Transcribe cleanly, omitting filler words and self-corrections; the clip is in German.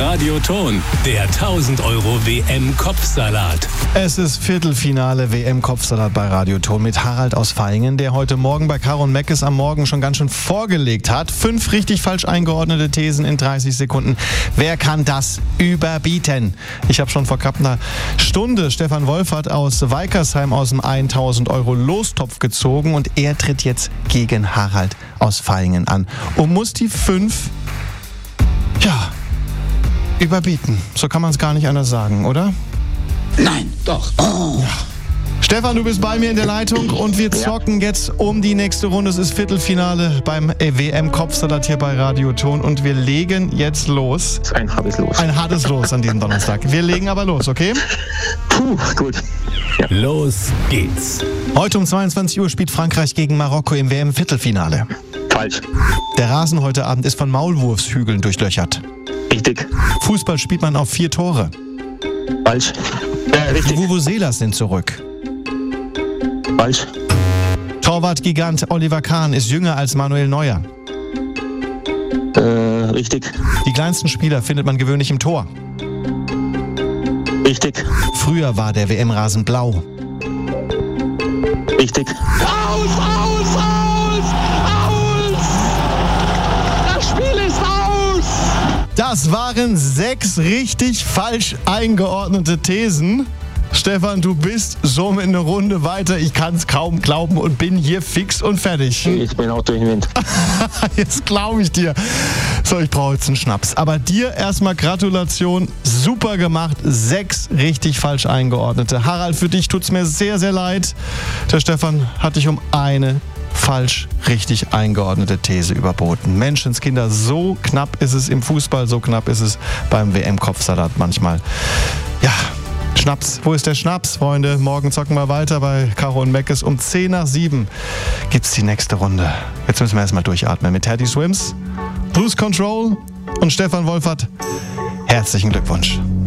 Radioton, der 1000 Euro WM-Kopfsalat. Es ist Viertelfinale WM-Kopfsalat bei Radioton mit Harald aus Vaihingen, der heute Morgen bei Caro und Meckes am Morgen schon ganz schön vorgelegt hat. 5 richtig falsch eingeordnete Thesen in 30 Sekunden. Wer kann das überbieten? Ich habe schon vor knapp einer Stunde Stefan Wolfert aus Weikersheim aus dem 1000 Euro Lostopf gezogen und er tritt jetzt gegen Harald aus Vaihingen an und muss die 5 überbieten. So kann man es gar nicht anders sagen, oder? Nein, doch. Oh. Ja. Stefan, du bist bei mir in der Leitung und wir zocken jetzt um die nächste Runde. Es ist Viertelfinale beim WM-Kopfsalat hier bei Radioton und wir legen jetzt los. Das ist ein hartes Los. Ein hartes Los an diesem Donnerstag. Wir legen aber los, okay? Puh, gut. Ja. Los geht's. Heute um 22 Uhr spielt Frankreich gegen Marokko im WM-Viertelfinale. Falsch. Der Rasen heute Abend ist von Maulwurfshügeln durchlöchert. Richtig. Fußball spielt man auf 4 Tore. Falsch. Die Richtig. Vuvuzelas sind zurück. Falsch. Torwart-Gigant Oliver Kahn ist jünger als Manuel Neuer. Richtig. Die kleinsten Spieler findet man gewöhnlich im Tor. Richtig. Früher war der WM-Rasen blau. Richtig. Aus! Das Spiel ist aus! Das waren 6 richtig falsch eingeordnete Thesen. Stefan, du bist somit eine Runde weiter. Ich kann es kaum glauben und bin hier fix und fertig. Ich bin auch durch den Wind. Jetzt glaube ich dir. So, ich brauche jetzt einen Schnaps. Aber dir erstmal Gratulation. Super gemacht. 6 richtig falsch eingeordnete. Harald, für dich tut's mir sehr, sehr leid. Der Stefan hat dich um eine falsch richtig eingeordnete These überboten. Menschenskinder, so knapp ist es im Fußball, so knapp ist es beim WM-Kopfsalat manchmal. Ja, Schnaps. Wo ist der Schnaps, Freunde? Morgen zocken wir weiter bei Caro und Meckes. Um 6:10 gibt's die nächste Runde. Jetzt müssen wir erstmal durchatmen mit Teddy Swims, Bruce Control und Stefan Wolfert. Herzlichen Glückwunsch.